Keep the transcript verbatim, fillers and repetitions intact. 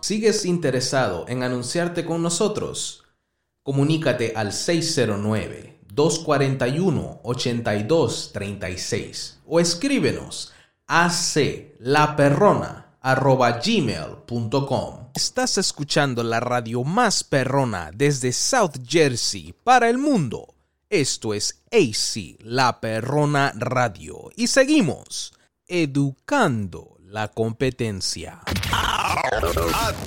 ¿Sigues interesado en anunciarte con nosotros? Comunícate al seis cero nueve, dos cuatro uno, ocho dos tres seis o escríbenos a aclaperrona arroba gmail punto com. Estás escuchando la radio más perrona desde South Jersey para el mundo. Esto es A C La Perrona Radio y seguimos educando la competencia.